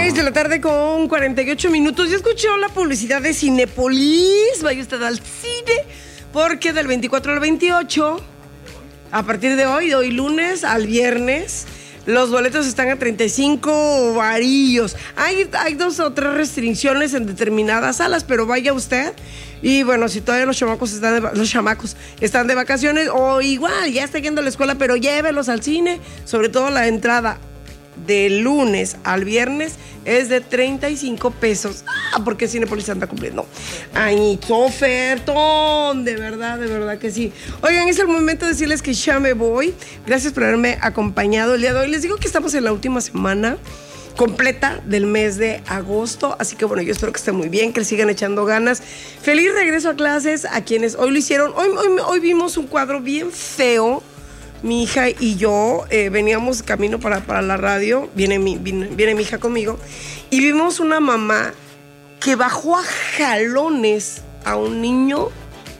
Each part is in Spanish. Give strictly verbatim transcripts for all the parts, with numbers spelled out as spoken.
seis de la tarde con cuarenta y ocho minutos. Ya escuchó la publicidad de Cinépolis. Vaya usted al cine, porque del veinticuatro al veintiocho, a partir de hoy, de hoy lunes al viernes, los boletos están a treinta y cinco varillos. Hay, hay dos o tres restricciones en determinadas salas, pero vaya usted. Y bueno, si todavía los chamacos están de, los chamacos están de vacaciones, o igual ya está yendo a la escuela, pero llévelos al cine. Sobre todo la entrada de lunes al viernes es de treinta y cinco pesos. Ah, porque Cinépolis anda cumpliendo. Ay, ofertón, de verdad, de verdad que sí. Oigan, es el momento de decirles que ya me voy. Gracias por haberme acompañado el día de hoy. Les digo que estamos en la última semana completa del mes de agosto, así que bueno, yo espero que estén muy bien, que le sigan echando ganas. Feliz regreso a clases a quienes hoy lo hicieron. Hoy, hoy, hoy vimos un cuadro bien feo. Mi hija y yo eh, veníamos camino para, para la radio, viene mi, viene, viene mi hija conmigo, y vimos una mamá que bajó a jalones a un niño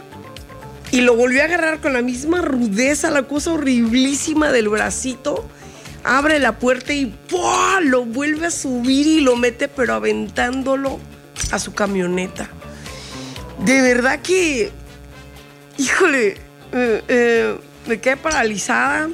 y lo volvió a agarrar con la misma rudeza, la cosa horriblísima del bracito. Abre la puerta y ¡pua! Lo vuelve a subir y lo mete, pero aventándolo a su camioneta. De verdad que, híjole, eh, eh, me quedé paralizada.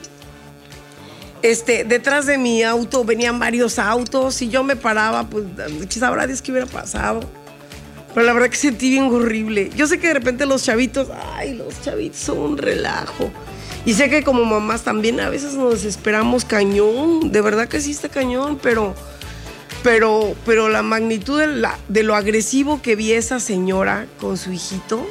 Este, detrás de mi auto venían varios autos y yo me paraba, pues, sabrá Dios qué hubiera pasado. Pero la verdad que sentí bien horrible. Yo sé que de repente los chavitos, ay, los chavitos son un relajo. Y sé que como mamás también a veces nos desesperamos cañón. De verdad que sí está cañón, pero, pero, pero la magnitud de, la, de lo agresivo que vi esa señora con su hijito,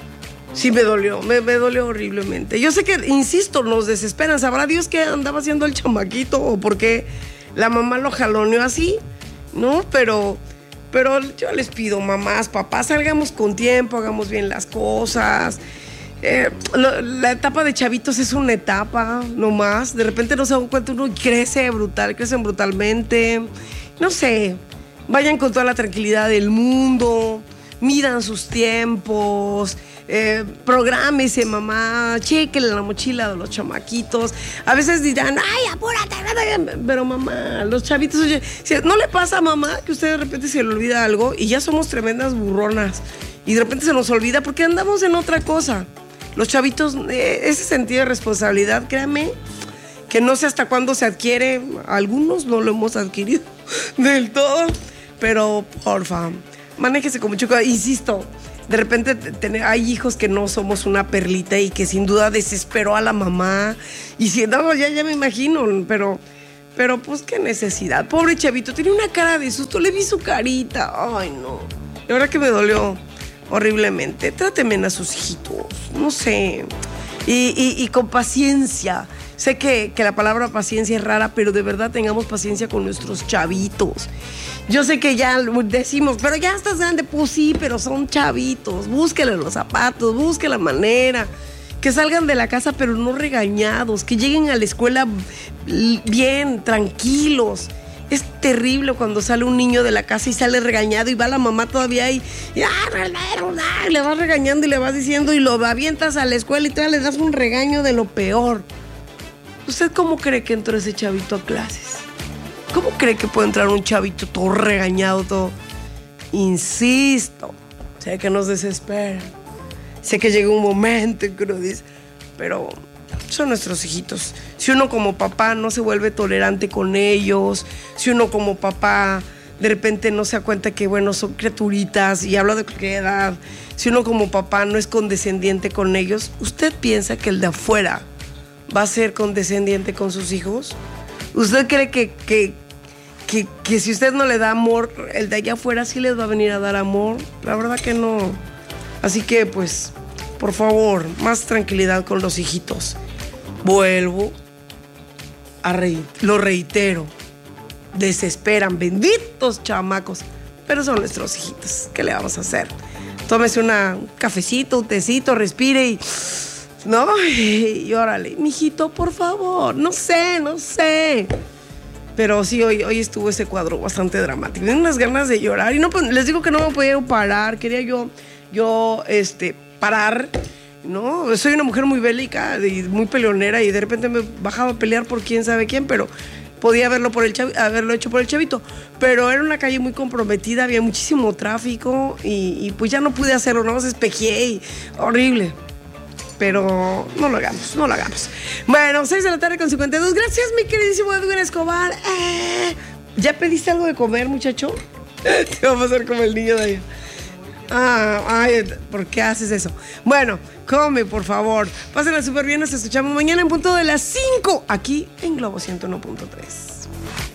sí me dolió, me, me dolió horriblemente. Yo sé que, insisto, nos desesperan. ¿Sabrá Dios qué andaba haciendo el chamaquito o por qué la mamá lo jaloneó así? ¿No? Pero, pero yo les pido, mamás, papás, salgamos con tiempo, hagamos bien las cosas. Eh, lo, la etapa de chavitos es una etapa, no más. De repente no se dan cuenta, uno crece brutal, crecen brutalmente. No sé, vayan con toda la tranquilidad del mundo, midan sus tiempos. Eh, prográmese, mamá, chéquele la mochila de los chamaquitos. A veces dirán, ay, apúrate, pero mamá, los chavitos, oye, ¿no le pasa a mamá que usted de repente se le olvida algo y ya somos tremendas burronas y de repente se nos olvida porque andamos en otra cosa? Los chavitos, eh, ese sentido de responsabilidad, créanme, que no sé hasta cuándo se adquiere. Algunos no lo hemos adquirido del todo, pero porfa, manéjese con mucho cuidado. Insisto, de repente tener, hay hijos que no somos una perlita y que sin duda desesperó a la mamá. Y si no, ya, ya me imagino, pero, pero pues qué necesidad. Pobre chavito, tiene una cara de susto, le vi su carita. Ay, no. La verdad que me dolió horriblemente. Trátenme a sus hijitos, no sé. Y, y, y con paciencia. Sé que, que la palabra paciencia es rara, pero de verdad tengamos paciencia con nuestros chavitos. Yo sé que ya decimos, pero ya estás grande, pues sí, pero son chavitos. Búsquenle los zapatos, busquen la manera. Que salgan de la casa, pero no regañados. Que lleguen a la escuela bien, tranquilos. Es terrible cuando sale un niño de la casa y sale regañado y va la mamá todavía y, y, y le vas regañando y le vas diciendo y lo avientas a la escuela y todavía le das un regaño de lo peor. ¿Usted cómo cree que entró ese chavito a clases? ¿Cómo cree que puede entrar un chavito todo regañado, todo? Insisto, sé que nos desesperan, sé que llega un momento en que uno dice, pero son nuestros hijitos. Si uno como papá no se vuelve tolerante con ellos, si uno como papá de repente no se da cuenta que, bueno, son criaturitas y habla de cualquier edad, si uno como papá no es condescendiente con ellos, ¿usted piensa que el de afuera va a ser condescendiente con sus hijos? ¿Usted cree que, que, que, que si usted no le da amor, el de allá afuera sí les va a venir a dar amor? La verdad que no. Así que, pues, por favor, más tranquilidad con los hijitos. Vuelvo a reír, lo reitero, desesperan, benditos chamacos, pero son nuestros hijitos. ¿Qué le vamos a hacer? Tómese una, un cafecito, un tecito, respire y... ¿no? Y órale, mijito, por favor, no sé, no sé. Pero sí, hoy, hoy estuvo ese cuadro bastante dramático. Tengo unas ganas de llorar y no, pues, les digo que no me podía parar. Quería yo, yo, este, parar, ¿no? Soy una mujer muy bélica y muy peleonera y de repente me bajaba a pelear por quién sabe quién, pero podía haberlo, por el chavi- haberlo hecho por el chavito, pero era una calle muy comprometida, había muchísimo tráfico y, y pues ya no pude hacerlo, no se espejeé y horrible. Pero no lo hagamos, no lo hagamos. Bueno, seis de la tarde con cincuenta y dos. Gracias, mi queridísimo Edwin Escobar. Eh, ¿Ya pediste algo de comer, muchacho? Te vamos a hacer como el niño de allá. Ah, ay, ¿por qué haces eso? Bueno, come, por favor. Pásenla súper bien, nos escuchamos mañana en punto de las cinco, aquí en Globo ciento uno punto tres.